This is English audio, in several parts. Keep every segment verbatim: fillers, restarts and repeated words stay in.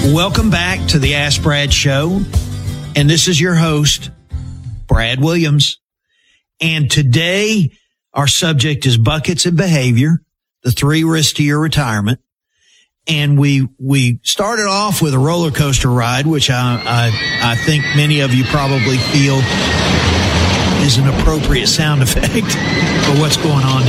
Welcome back to the Ask Brad Show, and this is your host, Brad Williams. And today, our subject is buckets of behavior, the three risks to your retirement. And we we started off with a roller coaster ride, which I, I, I think many of you probably feel is an appropriate sound effect for what's going on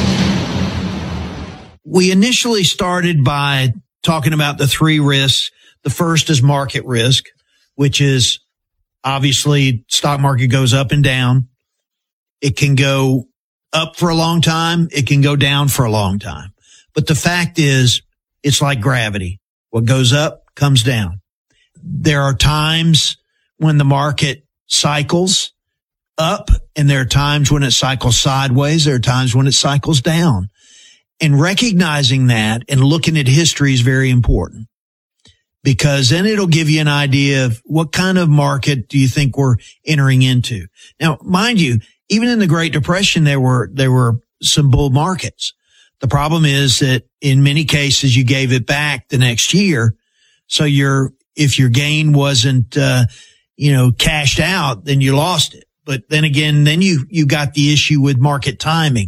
today. We initially started by talking about the three risks. The first is market risk, which is obviously stock market goes up and down. It can go up for a long time. It can go down for a long time. But the fact is, it's like gravity. What goes up comes down. There are times when the market cycles up, and there are times when it cycles sideways. There are times when it cycles down. And recognizing that and looking at history is very important, because then it'll give you an idea of what kind of market do you think we're entering into. Now, mind you, even in the Great Depression, there were, there were some bull markets. The problem is that in many cases, you gave it back the next year. So your, if your gain wasn't, uh, you know, cashed out, then you lost it. But then again, then you, you got the issue with market timing.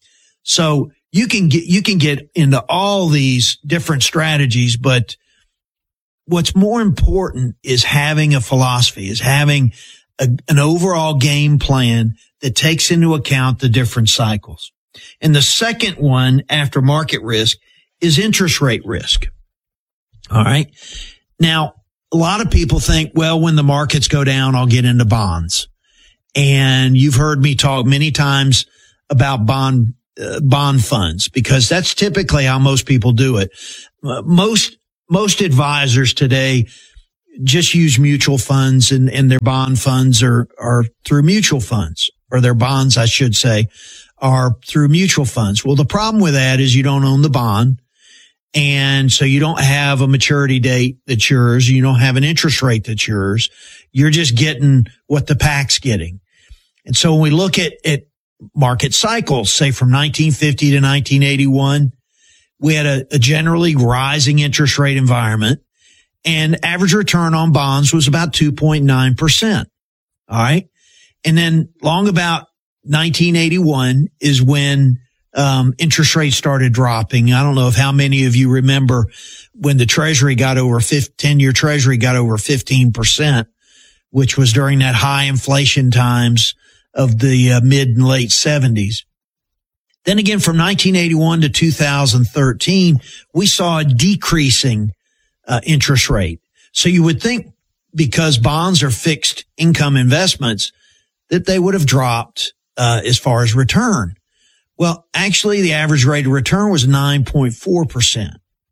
So you can get, you can get into all these different strategies, but what's more important is having a philosophy, is having a, an overall game plan that takes into account the different cycles. And the second one after market risk is interest rate risk. All right. Now, a lot of people think, well, when the markets go down, I'll get into bonds. And you've heard me talk many times about bond, uh, bond funds, because that's typically how most people do it. Uh, most, most advisors today just use mutual funds, and, and their bond funds are, are through mutual funds, or their bonds, I should say, are through mutual funds. Well, the problem with that is you don't own the bond. And so you don't have a maturity date that's yours. You don't have an interest rate that's yours. You're just getting what the pack's getting. And so when we look at, at market cycles, say from nineteen fifty to nineteen eighty-one, we had a, a generally rising interest rate environment, and average return on bonds was about two point nine percent. All right. And then long about nineteen eighty-one is when um interest rates started dropping. I don't know if how many of you remember when the Treasury got over ten-year Treasury got over fifteen percent, which was during that high inflation times of the uh, mid and late seventies. Then again, from nineteen eighty-one to two thousand thirteen, we saw a decreasing uh, interest rate. So you would think, because bonds are fixed income investments, that they would have dropped uh, as far as return. Well, actually, the average rate of return was nine point four percent.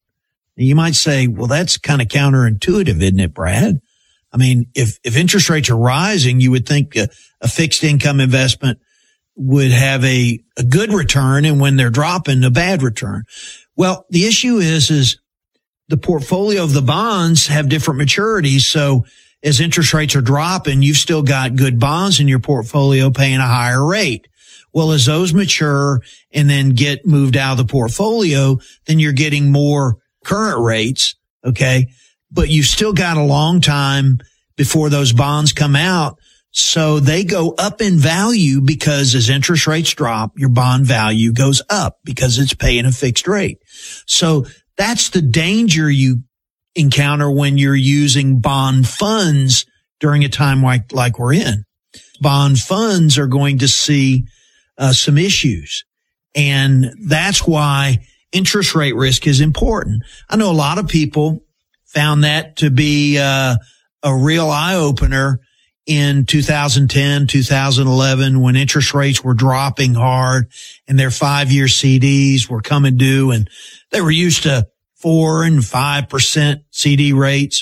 You might say, well, that's kind of counterintuitive, isn't it, Brad? I mean, if, if interest rates are rising, you would think a, a fixed income investment would have a, a good return, and when they're dropping, a bad return. Well, the issue is, is the portfolio of the bonds have different maturities. So as interest rates are dropping, you've still got good bonds in your portfolio paying a higher rate. Well, as those mature and then get moved out of the portfolio, then you're getting more current rates. Okay. But you've still got a long time before those bonds come out. So they go up in value, because as interest rates drop, your bond value goes up because it's paying a fixed rate. So that's the danger you encounter when you're using bond funds during a time like, like we're in. Bond funds are going to see uh, some issues. And that's why interest rate risk is important. I know a lot of people found that to be uh, a real eye-opener in two thousand ten, two thousand eleven, when interest rates were dropping hard and their five-year C Ds were coming due, and they were used to four and five percent C D rates.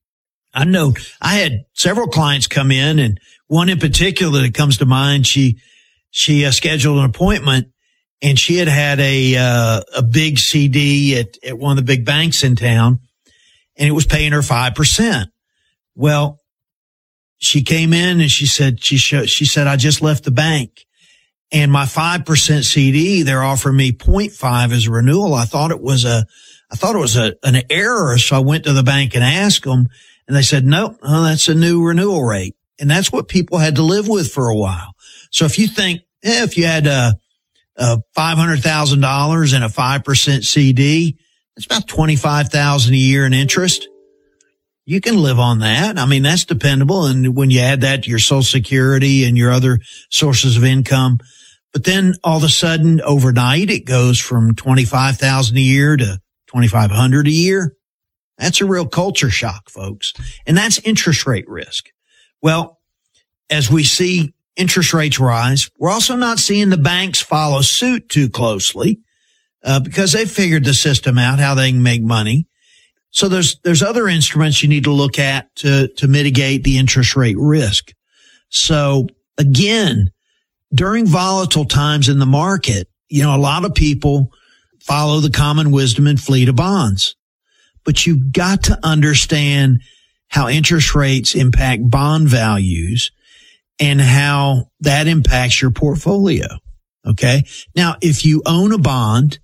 I know I had several clients come in, and one in particular that comes to mind, she, she uh, scheduled an appointment, and she had had a, uh, a big C D at, at one of the big banks in town, and it was paying her five percent. Well, she came in and she said, she showed, she said, I just left the bank, and my five percent C D, they're offering me zero point five as a renewal. I thought it was a, I thought it was a, an error. So I went to the bank and asked them, and they said, no, oh, that's a new renewal rate. And that's what people had to live with for a while. So if you think, eh, if you had uh, uh, five hundred thousand dollars in a five percent C D, it's about twenty-five thousand dollars a year in interest. You can live on that. I mean, that's dependable. And when you add that to your Social Security and your other sources of income, but then all of a sudden overnight it goes from twenty-five thousand dollars a year to twenty-five hundred dollars a year. That's a real culture shock, folks. And that's interest rate risk. Well, as we see interest rates rise, we're also not seeing the banks follow suit too closely, uh, because they figured the system out, how they can make money. So there's, there's other instruments you need to look at to, to mitigate the interest rate risk. So again, during volatile times in the market, you know, a lot of people follow the common wisdom and flee to bonds, but you've got to understand how interest rates impact bond values and how that impacts your portfolio. Okay. Now, if you own a bond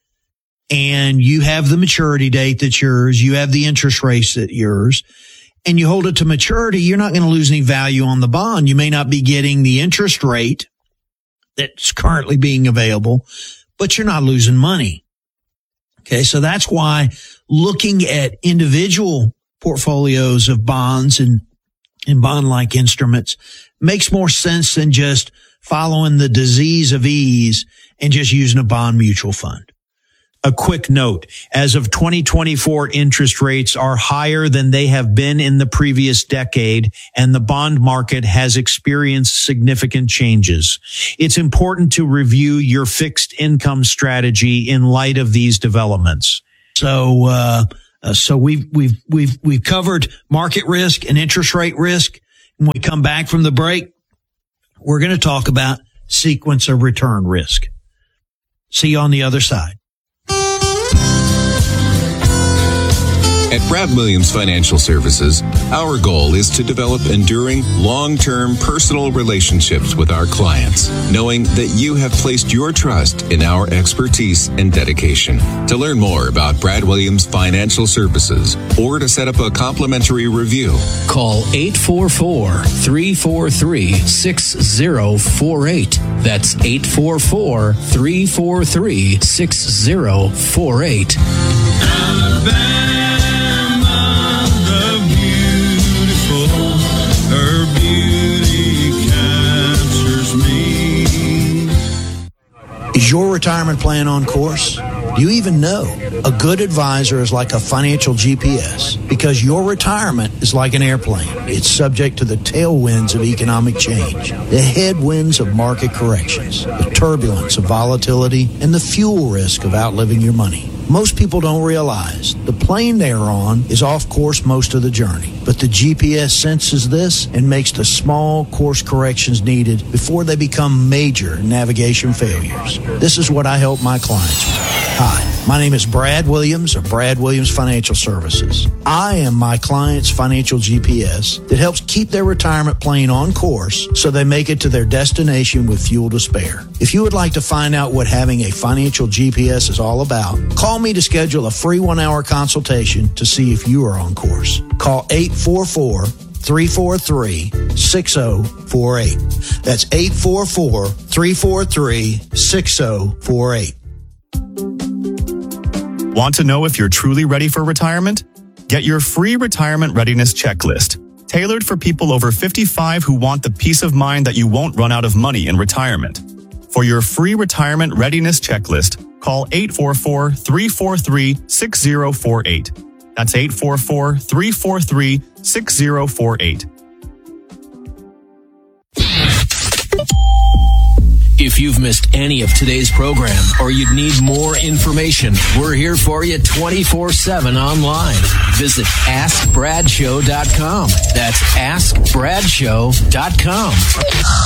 and you have the maturity date that's yours, you have the interest rates that's yours, and you hold it to maturity, you're not going to lose any value on the bond. You may not be getting the interest rate that's currently being available, but you're not losing money. Okay. So that's why looking at individual portfolios of bonds and, and bond-like instruments makes more sense than just following the disease of ease and just using a bond mutual fund. A quick note, as of twenty twenty-four, interest rates are higher than they have been in the previous decade, and the bond market has experienced significant changes. It's important to review your fixed income strategy in light of these developments. So, uh, uh so we've, we've, we've, we've covered market risk and interest rate risk. When we come back from the break, we're going to talk about sequence of return risk. See you on the other side. At Brad Williams Financial Services, our goal is to develop enduring, long-term personal relationships with our clients, knowing that you have placed your trust in our expertise and dedication. To learn more about Brad Williams Financial Services or to set up a complimentary review, call eight four four, three four three, six zero four eight. That's eight four four, three four three, six zero four eight. Is your retirement plan on course? Do you even know? A good advisor is like a financial G P S because your retirement is like an airplane. It's subject to the tailwinds of economic change, the headwinds of market corrections, the turbulence of volatility, and the fuel risk of outliving your money. Most people don't realize the plane they are on is off course most of the journey, but the G P S senses this and makes the small course corrections needed before they become major navigation failures. This is what I help my clients with. Hi, my name is Brad Williams of Brad Williams Financial Services. I am my client's financial G P S that helps keep their retirement plane on course so they make it to their destination with fuel to spare. If you would like to find out what having a financial G P S is all about, call me to schedule a free one-hour consultation to see if you are on course. Call eight four four, three four three, six zero four eight. That's eight four four, three four three, six zero four eight. Want to know if you're truly ready for retirement? Get your free retirement readiness checklist, tailored for people over fifty-five who want the peace of mind that you won't run out of money in retirement. For your free retirement readiness checklist, call eight four four, three four three, six zero four eight. That's eight four four, three four three, six zero four eight. If you've missed any of today's program or you'd need more information, we're here for you twenty-four seven online. Visit ask bradshow dot com. That's ask bradshow dot com.